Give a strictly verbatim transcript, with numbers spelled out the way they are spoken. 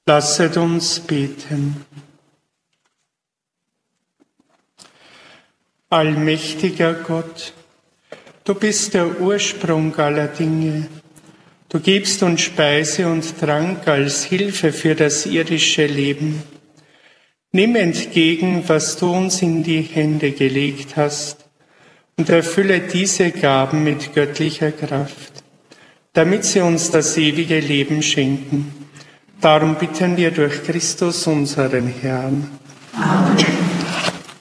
Lasset uns beten. Allmächtiger Gott, du bist der Ursprung aller Dinge. Du gibst uns Speise und Trank als Hilfe für das irdische Leben. Nimm entgegen, was du uns in die Hände gelegt hast, und erfülle diese Gaben mit göttlicher Kraft, damit sie uns das ewige Leben schenken. Darum bitten wir durch Christus, unseren Herrn. Amen.